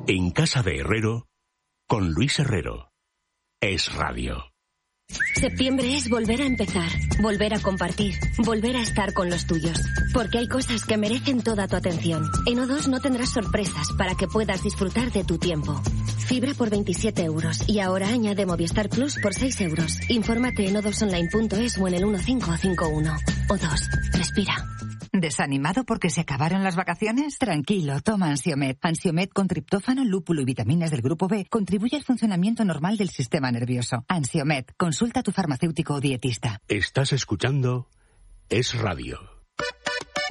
En casa de Herrero, con Luis Herrero. Es Radio. Septiembre es volver a empezar, volver a compartir, volver a estar con los tuyos. Porque hay cosas que merecen toda tu atención. En O2 no tendrás sorpresas para que puedas disfrutar de tu tiempo. Fibra por 27 euros y ahora añade Movistar Plus por 6 euros. Infórmate en o2online.es o en el 1551. O2, respira. ¿Desanimado porque se acabaron las vacaciones? Tranquilo, toma Ansiomed. Ansiomed con triptófano, lúpulo y vitaminas del grupo B contribuye al funcionamiento normal del sistema nervioso. Ansiomed, consulta a tu farmacéutico o dietista. Estás escuchando Es Radio.